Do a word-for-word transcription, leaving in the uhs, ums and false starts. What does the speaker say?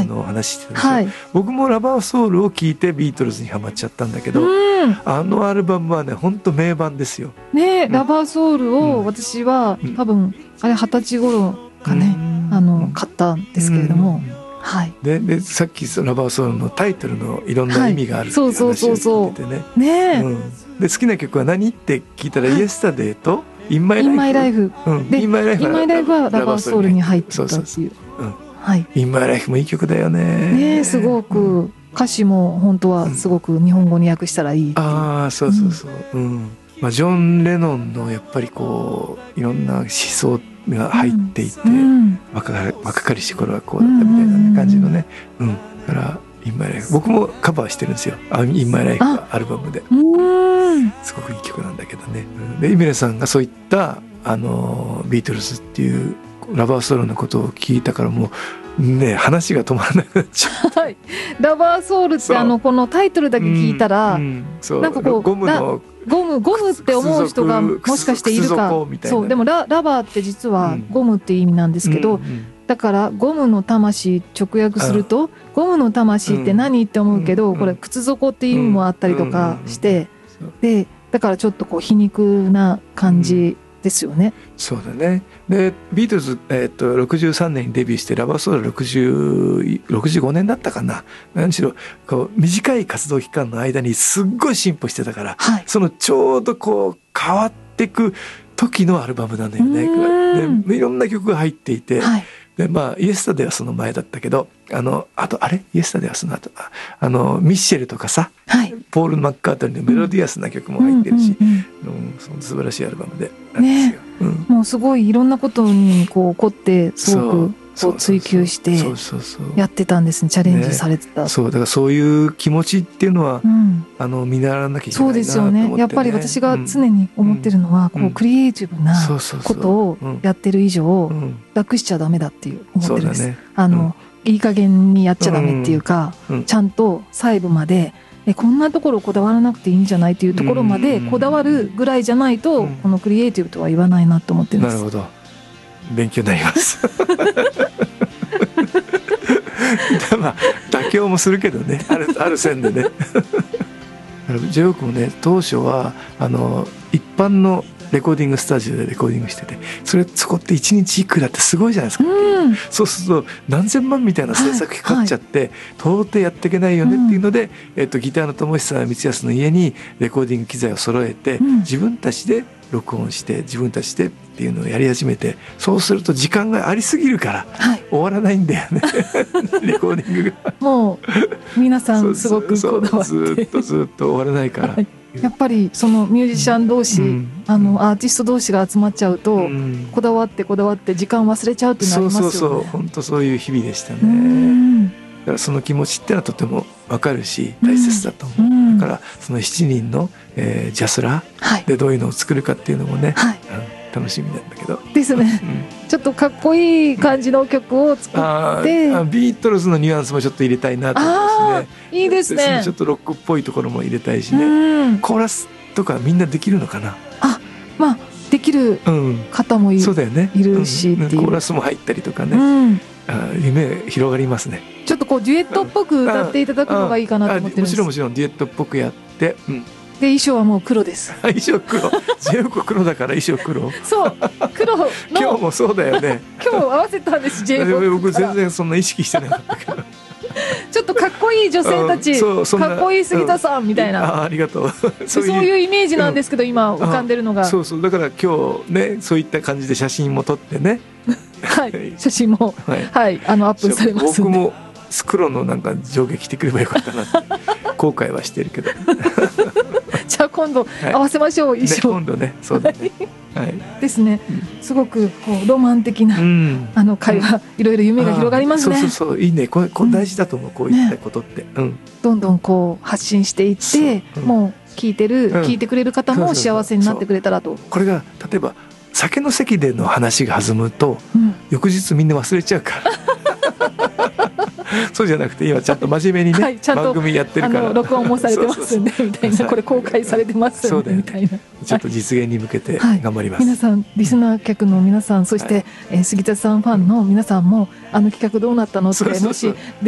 のお話してたでしょ、 はい、 僕もラバーソウルを聞いてビートルズにハマっちゃったんだけど、 うん、 あのアルバムはね本当名盤ですよね、 うん、 ラバーソウルを私は、 うん、 多分あれはたち頃かね、 うん、 あの買ったんですけれども、 うん、 はい、 ででさっきラバーソウルのタイトルのいろんな意味があるっていう話を聞いててね、 ね、 うん、で好きな曲は何って聞いたら、はい、イエスタデーとインマイライフ、うん、 でインマイライフはラバーソウルに入ってたっていう、 そうそうそう、うん、はい、インマイライフもいい曲だよね。ね、 すごく歌詞も本当はすごく日本語に訳したらいいっていう、うん、 ああそうそうそう、うん、まあ、ジョン・レノンのやっぱりこういろんな思想が入っていて、うん、若か若かりし頃はこうだったみたいな、ね、感じのね、うん、だからインマイライフ僕もカバーしてるんですよ、インマイライフはアルバムで、すごくいい曲なんだけどね。でイメレさんがそういったあのビートルズっていうラバーソウルのことを聞いたからもうね話が止まらなくなっちゃう、はい、 ラバーソウルってあのこのタイトルだけ聞いたら、うんうん、そうなんかこうゴムのゴムゴムって思う人がもしかしているか、そうでも ラ, ラバーって実はゴムっていう意味なんですけど、うんうんうん、だからゴムの魂直訳するとゴムの魂って何って思うけど、これ靴底っていう意味もあったりとかして、でだからちょっとこう皮肉な感じですよね、うん、 そうだね。でビートルズ、えー、とろくじゅうさんねんにデビューしてラバーソウルろくじゅう、ろくじゅうごねんだったかな、何しろこう短い活動期間の間にすっごい進歩してたから、はい、そのちょうどこう変わっていく時のアルバムなんだよね。でいろんな曲が入っていて、はい、でまあイエスタデーはその前だったけど、あのあとあれイエスタデーはその後あのミッシェルとかさ、はい、ポール・マッカートニーのメロディアスな曲も入ってるし、その素晴らしいアルバムでなんですよ、ね、うん、もうすごいいろんなことにこう起こってすごくこう追求してやってたんですね。チャレンジされてた、 ね、そうだからそういう気持ちっていうのは、うん、あの見習わなきゃいけないなと思って、ね、そうですよね。 やっぱり私が常に思ってるのは、うん、こうクリエイティブなことをやってる以上、うん、楽しちゃダメだっていう思ってるんです、ね、あの、うん、いい加減にやっちゃダメっていうか、うん、ちゃんと細部までえこんなところこだわらなくていいんじゃないっていうところまでこだわるぐらいじゃないと、うん、このクリエイティブとは言わないなと思ってるんです。 なるほど、勉強になりますまあ妥協もするけどね、ある、ある線でねジェイオークもね当初はあの一般のレコーディングスタジオでレコーディングしてて、それそこっていちにちいくらってすごいじゃないですか、うん、そうすると何千万みたいな制作費かかっちゃって、はいはい、到底やっていけないよねっていうので、うん、えっと、ギターの友久光康の家にレコーディング機材を揃えて、うん、自分たちで録音して自分たちでっていうのをやり始めて、そうすると時間がありすぎるから、はい、終わらないんだよねレコーディングがもう皆さんすごくこだわってずっとずっと終わらないから、はい、 やっぱりそのミュージシャン同士、うん、あのアーティスト同士が集まっちゃうと、うん、こだわってこだわって時間忘れちゃうっていうのありますよね。 そうそうそう、本当そういう日々でしたね。うん、だからその気持ちってのはとても分かるし大切だと思う、うん、だからそのしちにんの、えー、ジャスラーでどういうのを作るかっていうのもね、はい、楽しみなんだけどですね、うん、ちょっとかっこいい感じの曲を作って、あビートルズのニュアンスもちょっと入れたいなと思いますね。 いいですね。 ちょっとロックっぽいところも入れたいしね、うん、コーラスとかみんなできるのかな。 あ、まあできる方もい,、うん、そうだよね、いるしっていう、 コーラスも入ったりとかね、うん、あ夢広がりますね。 ちょっとこうデュエットっぽく歌っていただくのがいいかなと思ってるんです。 もちろんもちろんデュエットっぽくやって、うん、 で衣装はもう黒です。 衣装黒全部黒だから衣装黒そう黒の今日もそうだよね今日合わせたんです ジェイポップ僕全然そんな意識してなかったけどちょっとかっこいい女性たち、うん、かっこいい杉田さんみたいな、うん、 あ, ありがとうそういう、そういうイメージなんですけど、うん、今浮かんでるのがそうそう、だから今日ねそういった感じで写真も撮ってねはい写真も、はい、はい、あのアップされますんで、 僕も黒のなんか上下着てくればよかったな後悔はしてるけどじゃあ今度合わせましょう、はい、衣装、 ね、今度ねそうだね、はい、 ですね、うん、すごくこうロマン的な、うん、あの会話、うん、いろいろ夢が広がりますね。 そうそうそう、いいね、これ、これ大事だと思う、うん、こういったことって、ね、うん、 どんどんこう発信していって、うん、もう聞いてる、うん、聞いてくれる方も幸せになってくれたらと。 これが例えば酒の席での話が弾むと、うん、翌日みんな忘れちゃうからそうじゃなくて今ちゃんと真面目にね、はい、ちゃんと番組やってるから録音もされてますんでみたいな、これ公開されてますんでみたいな、 ちょっと実現に向けて頑張ります、 はい、皆さんリスナー客の皆さん、そして、はい、えー、杉田さんファンの皆さんもあの企画どうなったのってもし